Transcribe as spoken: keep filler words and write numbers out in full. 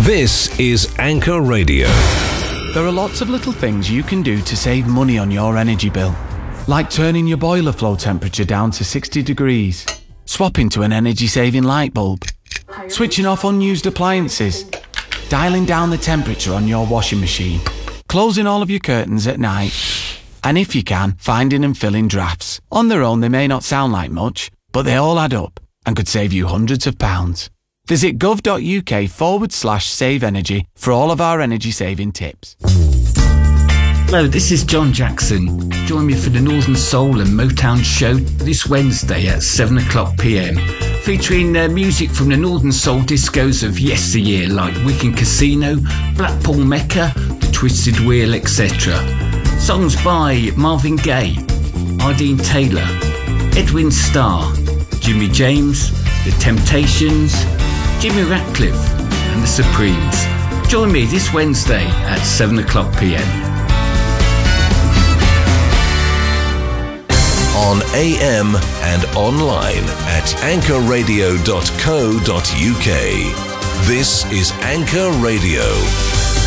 This is Anchor Radio. There are lots of little things you can do to save money on your energy bill, like turning your boiler flow temperature down to sixty degrees, swapping to an energy-saving light bulb, switching off unused appliances, dialing down the temperature on your washing machine, closing all of your curtains at night, and if you can, finding and filling drafts. On their own, they may not sound like much, but they all add up and could save you hundreds of pounds. Visit gov.uk forward slash save energy for all of our energy saving tips. Hello, this is John Jackson. Join me for the Northern Soul and Motown show this Wednesday at seven o'clock p m, featuring uh, music from the Northern Soul discos of yesteryear like Wicken Casino, Blackpool Mecca, The Twisted Wheel, et cetera. Songs by Marvin Gaye, Ardeen Taylor, Edwin Starr, Jimmy James, The Temptations, Jimmy Ratcliffe and The Supremes. Join me this Wednesday at seven o'clock p m. On A M and online at anchor radio dot co dot uk. This is Anchor Radio.